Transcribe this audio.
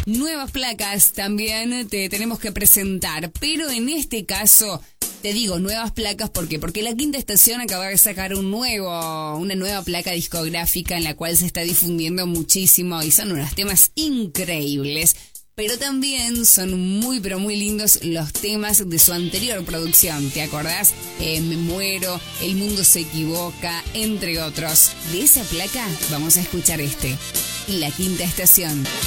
nuevas placas también te tenemos que presentar, pero en este caso te digo nuevas placas porque La Quinta Estación acaba de sacar una nueva placa discográfica en la cual se está difundiendo muchísimo y son unos temas increíbles. Pero también son muy, pero muy lindos los temas de su anterior producción. ¿Te acordás? Me muero, El mundo se equivoca, entre otros. De esa placa vamos a escuchar La Quinta Estación.